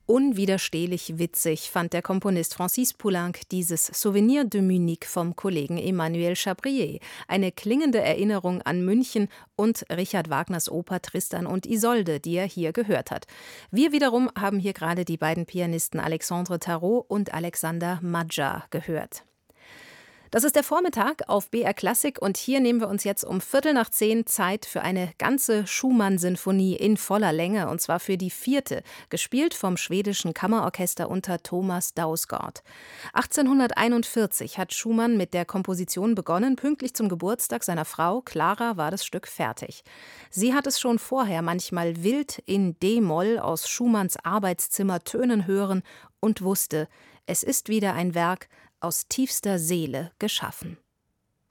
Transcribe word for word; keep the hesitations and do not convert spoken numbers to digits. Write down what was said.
Unwiderstehlich witzig fand der Komponist Francis Poulenc dieses Souvenir de Munich vom Kollegen Emmanuel Chabrier, eine klingende Erinnerung an München und Richard Wagners Oper Tristan und Isolde, die er hier gehört hat. Wir wiederum haben hier gerade die beiden Pianisten Alexandre Tarot und Alexander Madjar gehört. Das ist der Vormittag auf B R Klassik und hier nehmen wir uns jetzt um Viertel nach zehn Zeit für eine ganze Schumann-Sinfonie in voller Länge, und zwar für die vierte, gespielt vom schwedischen Kammerorchester unter Thomas Dausgaard. achtzehnhunderteinundvierzig hat Schumann mit der Komposition begonnen, pünktlich zum Geburtstag seiner Frau Clara war das Stück fertig. Sie hat es schon vorher manchmal wild in D-Moll aus Schumanns Arbeitszimmer tönen hören und wusste, es ist wieder ein Werk aus tiefster Seele geschaffen.